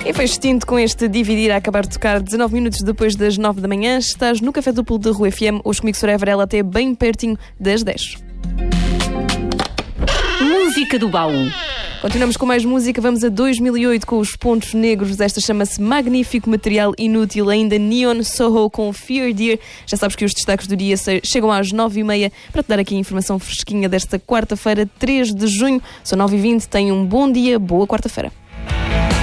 E foi extinto com este Dividir a acabar de tocar 19 minutos depois das 9 da manhã. Estás no Café Duplo da Rua FM, hoje comigo Soraya Varela até bem pertinho das 10. Música do baú. Continuamos com mais música, vamos a 2008 com os Pontos Negros. Esta chama-se Magnífico Material Inútil, ainda Neon Soho com Fear Dear. Já sabes que os destaques do dia chegam às 9h30 para te dar aqui a informação fresquinha desta quarta-feira, 3 de junho. São 9h20, tenha um bom dia, boa quarta-feira.